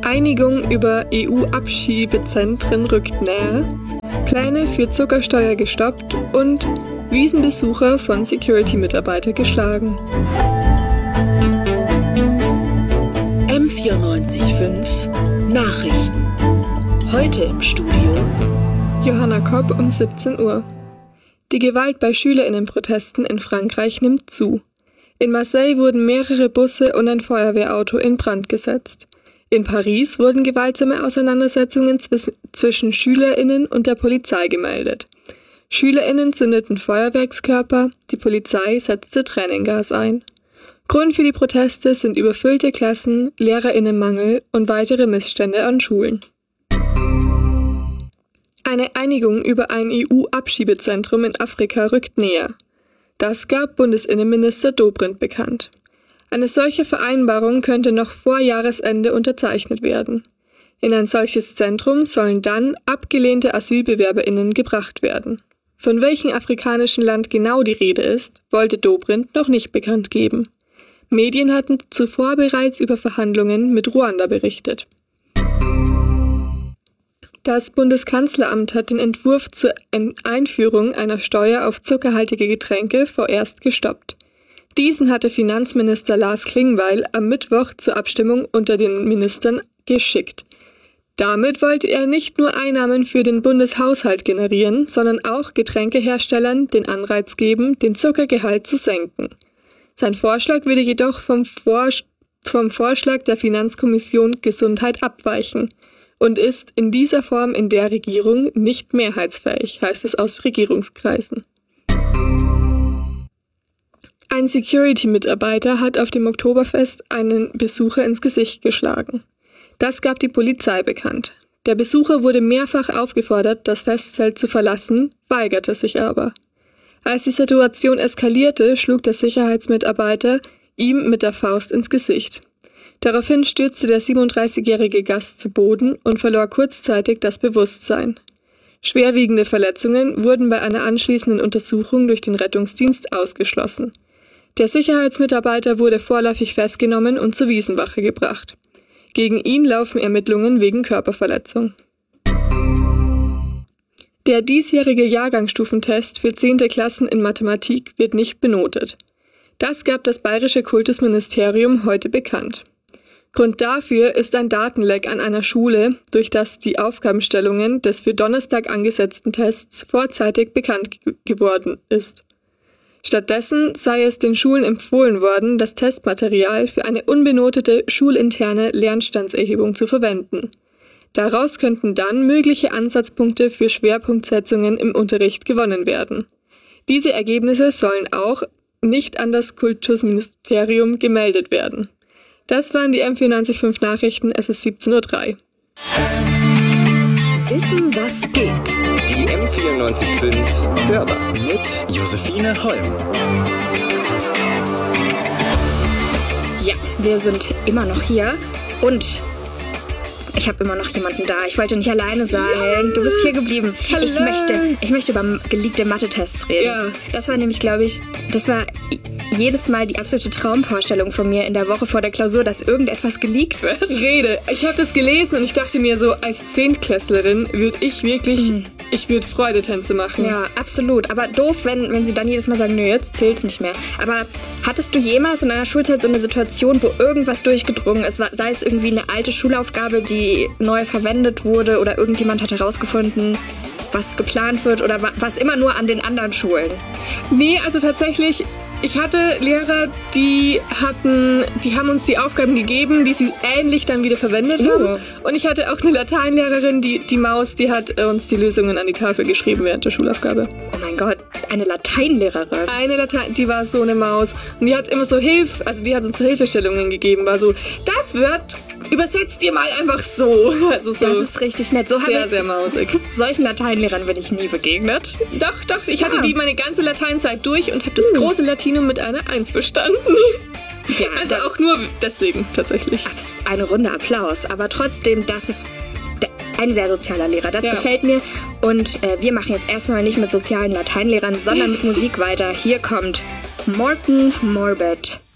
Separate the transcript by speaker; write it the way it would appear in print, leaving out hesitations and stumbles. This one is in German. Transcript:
Speaker 1: Einigung über EU-Abschiebezentren rückt näher, Pläne für Zuckersteuer gestoppt und Wiesenbesucher von Security-Mitarbeiter geschlagen.
Speaker 2: M94.5 Nachrichten. Heute im Studio
Speaker 1: Johanna Kopp um 17 Uhr. Die Gewalt bei SchülerInnenprotesten in Frankreich nimmt zu. In Marseille wurden mehrere Busse und ein Feuerwehrauto in Brand gesetzt. In Paris wurden gewaltsame Auseinandersetzungen zwischen SchülerInnen und der Polizei gemeldet. SchülerInnen zündeten Feuerwerkskörper, die Polizei setzte Tränengas ein. Grund für die Proteste sind überfüllte Klassen, LehrerInnenmangel und weitere Missstände an Schulen. Eine Einigung über ein EU-Abschiebezentrum in Afrika rückt näher. Das gab Bundesinnenminister Dobrindt bekannt. Eine solche Vereinbarung könnte noch vor Jahresende unterzeichnet werden. In ein solches Zentrum sollen dann abgelehnte AsylbewerberInnen gebracht werden. Von welchem afrikanischen Land genau die Rede ist, wollte Dobrindt noch nicht bekannt geben. Medien hatten zuvor bereits über Verhandlungen mit Ruanda berichtet. Das Bundeskanzleramt hat den Entwurf zur Einführung einer Steuer auf zuckerhaltige Getränke vorerst gestoppt. Diesen hatte Finanzminister Lars Klingbeil am Mittwoch zur Abstimmung unter den Ministern geschickt. Damit wollte er nicht nur Einnahmen für den Bundeshaushalt generieren, sondern auch Getränkeherstellern den Anreiz geben, den Zuckergehalt zu senken. Sein Vorschlag würde jedoch vom Vorschlag der Finanzkommission Gesundheit abweichen und ist in dieser Form in der Regierung nicht mehrheitsfähig, heißt es aus Regierungskreisen. Ein Security-Mitarbeiter hat auf dem Oktoberfest einen Besucher ins Gesicht geschlagen. Das gab die Polizei bekannt. Der Besucher wurde mehrfach aufgefordert, das Festzelt zu verlassen, weigerte sich aber. Als die Situation eskalierte, schlug der Sicherheitsmitarbeiter ihm mit der Faust ins Gesicht. Daraufhin stürzte der 37-jährige Gast zu Boden und verlor kurzzeitig das Bewusstsein. Schwerwiegende Verletzungen wurden bei einer anschließenden Untersuchung durch den Rettungsdienst ausgeschlossen. Der Sicherheitsmitarbeiter wurde vorläufig festgenommen und zur Wiesenwache gebracht. Gegen ihn laufen Ermittlungen wegen Körperverletzung. Der diesjährige Jahrgangsstufentest für 10. Klassen in Mathematik wird nicht benotet. Das gab das Bayerische Kultusministerium heute bekannt. Grund dafür ist ein Datenleck an einer Schule, durch das die Aufgabenstellungen des für Donnerstag angesetzten Tests vorzeitig bekannt geworden ist. Stattdessen sei es den Schulen empfohlen worden, das Testmaterial für eine unbenotete schulinterne Lernstandserhebung zu verwenden. Daraus könnten dann mögliche Ansatzpunkte für Schwerpunktsetzungen im Unterricht gewonnen werden. Diese Ergebnisse sollen auch nicht an das Kultusministerium gemeldet werden. Das waren die M94.5 Nachrichten, es ist 17:03 Uhr.
Speaker 2: Wissen, was geht.
Speaker 3: Die M94.5 Hörbar mit Josephine Holm.
Speaker 4: Ja, wir sind immer noch hier und ich habe immer noch jemanden da. Ich wollte nicht alleine sein. Ja. Du bist hier geblieben.
Speaker 1: Hallo.
Speaker 4: Ich möchte über geleakte Mathe-Tests reden.
Speaker 1: Ja.
Speaker 4: Das war nämlich, glaube ich, jedes Mal die absolute Traumvorstellung von mir in der Woche vor der Klausur, dass irgendetwas geleakt wird.
Speaker 1: Ich habe das gelesen und ich dachte mir so, als Zehntklässlerin würde ich wirklich, ich würde Freudetänze machen.
Speaker 4: Ja, absolut. Aber doof, wenn sie dann jedes Mal sagen, nö, jetzt zählt's nicht mehr. Aber hattest du jemals in deiner Schulzeit so eine Situation, wo irgendwas durchgedrungen ist? Sei es irgendwie eine alte Schulaufgabe, die neu verwendet wurde oder irgendjemand hat herausgefunden, was geplant wird oder was immer nur an den anderen Schulen?
Speaker 1: Nee, also tatsächlich, ich hatte Lehrer, die haben uns die Aufgaben gegeben, die sie ähnlich dann wieder verwendet haben. Und ich hatte auch eine Lateinlehrerin, die Maus, die hat uns die Lösungen an die Tafel geschrieben während der Schulaufgabe.
Speaker 4: Oh mein Gott, eine Lateinlehrerin?
Speaker 1: Die war so eine Maus. Und die hat immer so die hat uns so Hilfestellungen gegeben, war so, das wird übersetzt ihr mal einfach so. Also so.
Speaker 4: Das ist richtig nett. So
Speaker 1: sehr, sehr mausig.
Speaker 4: Solchen Lateinlehrern bin ich nie begegnet.
Speaker 1: Doch. Ich hatte die meine ganze Lateinzeit durch und habe das große Latinum mit einer 1 bestanden. Ja, also auch nur deswegen tatsächlich.
Speaker 4: Eine Runde Applaus. Aber trotzdem, das ist ein sehr sozialer Lehrer. Das gefällt mir. Und wir machen jetzt erstmal nicht mit sozialen Lateinlehrern, sondern mit Musik weiter. Hier kommt Morten Morbid.